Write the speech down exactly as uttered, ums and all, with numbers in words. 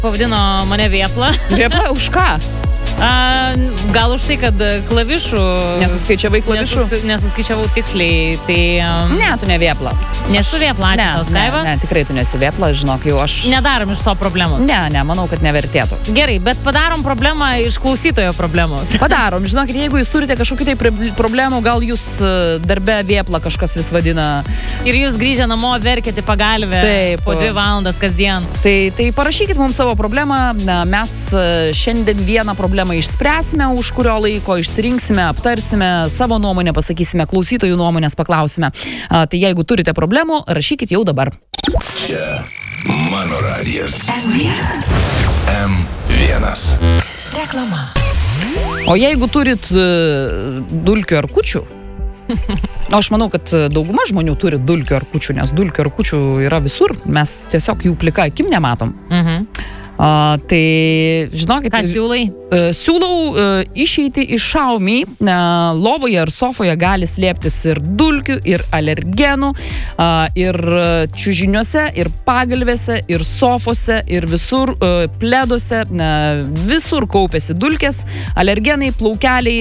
pavadino mane Vėpla. Vėpla, už ką? A, gal už tai, kad klavišų... Nesuskaičiavai klavišų? Nesus, nesuskaičiavau tiksliai, tai... Um, ne, tu ne Vėpla. Nesu Vėpla, ne, ačiū, ne, Skaiva. ne, tikrai tu nesi Vėpla, žinok, jau aš... Nedarom iš to problemos. Ne, ne, manau, kad nevertėtų. Gerai, bet padarom problemą iš klausytojo problemos. Padarom, žinokit, jeigu jūs turite kažkokių tai problemų, gal jūs darbe Vėpla kažkas vis vadina. Ir jūs grįžę namo verkėte pagalvę Taip, po dvi valandas kasdien. Tai, tai parašykit mums savo problemą, mes šiandien vieną problemą išspręsime, už kurio laiko išsirinksime, aptarsime, savo nuomonę pasakysime, klausytojų nuomonės paklausime. A, tai jeigu turite problemų, rašykit jau dabar. Čia mano radijas. em vienas. em vienas. Reklama. O jeigu turit uh, dulkių ar kučių, o aš manau, kad dauguma žmonių turi dulkių ar kučių, nes dulkių ar kučių yra visur, mes tiesiog jų plika akim nematom. Mhm. Uh, tai, žinokit, Ką siūlai? Uh, siūlau uh, išeiti iš Xiaomi. Uh, lovoje ar sofoje gali slėptis ir dulkių, ir alergenų, uh, ir čiužiniuose, ir pagalvėse, ir sofose, ir visur uh, pleduose. Uh, visur kaupėsi dulkės, alergenai, plaukeliai.